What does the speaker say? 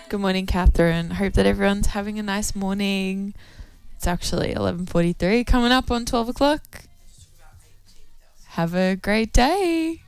Good morning, Catherine. Hope that everyone's having a nice morning. It's actually 11:43, coming up on 12 o'clock. Have a great day.